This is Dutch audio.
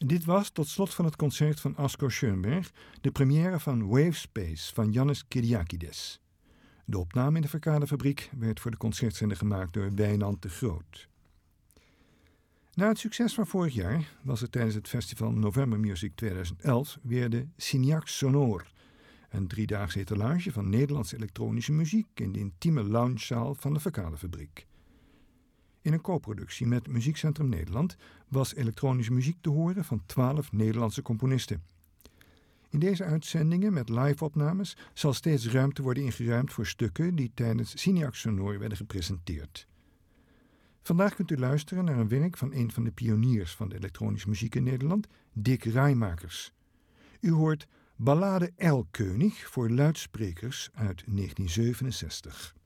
Dit was tot slot van het concert van Asko Schoenberg de première van Wavespace van Yannis Kyriakides. De opname in de Verkadefabriek werd voor de concertzender gemaakt door Wijnand de Groot. Na het succes van vorig jaar was er tijdens het festival November Music 2011 weer de Signac Sonore, een 3-daagse etalage van Nederlandse elektronische muziek in de intieme loungezaal van de Verkadefabriek. In een co-productie met Muziekcentrum Nederland was elektronische muziek te horen van 12 Nederlandse componisten. In deze uitzendingen met live-opnames zal steeds ruimte worden ingeruimd voor stukken die tijdens Signac Sonore werden gepresenteerd. Vandaag kunt u luisteren naar een werk van een van de pioniers van de elektronische muziek in Nederland, Dick Raimakers. U hoort Ballade Erlkönig voor luidsprekers uit 1967.